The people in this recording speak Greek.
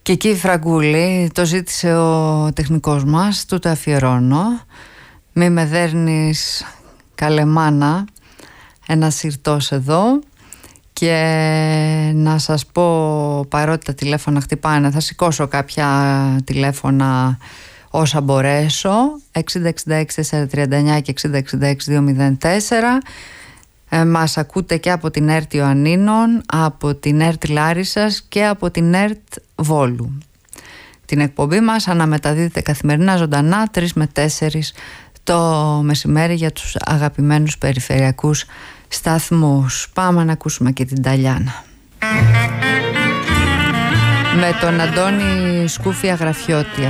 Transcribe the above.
Και εκεί η Φραγκούλη, το ζήτησε ο τεχνικός μας, του το αφιερώνω. Μη με δέρνεις καλεμάνα, ένα συρτός εδώ. Και να σας πω, παρότι τα τηλέφωνα χτυπάνε, θα σηκώσω κάποια τηλέφωνα όσα μπορέσω. 6066-439 και 6066-204. Μας ακούτε και από την ΕΡΤ Ιωαννίνων, από την ΕΡΤ Λάρισσας και από την ΕΡΤ Βόλου. Την εκπομπή μας αναμεταδίδεται καθημερινά ζωντανά 3 με 4 το μεσημέρι για τους αγαπημένους περιφερειακούς σταθμούς. Πάμε να ακούσουμε και την Ταλιάνα με τον Αντώνη Σκούφια Γραφιώτη.